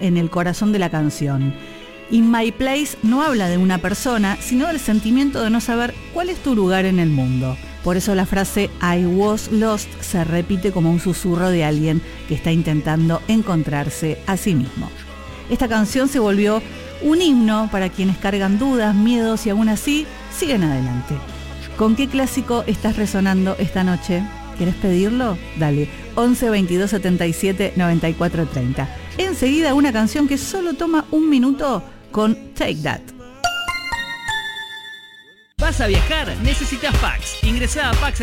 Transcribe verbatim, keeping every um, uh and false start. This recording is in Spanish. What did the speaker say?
en el corazón de la canción. In My Place no habla de una persona, sino del sentimiento de no saber cuál es tu lugar en el mundo. Por eso la frase I was lost se repite como un susurro de alguien que está intentando encontrarse a sí mismo. Esta canción se volvió un himno para quienes cargan dudas, miedos y aún así siguen adelante. ¿Con qué clásico estás resonando esta noche? ¿Quieres pedirlo? Dale, once veintidós setenta y siete noventa y cuatro treinta. Enseguida una canción que solo toma un minuto con Take That. ¿Vas a viajar? Necesitas Pax. Ingresá a Pax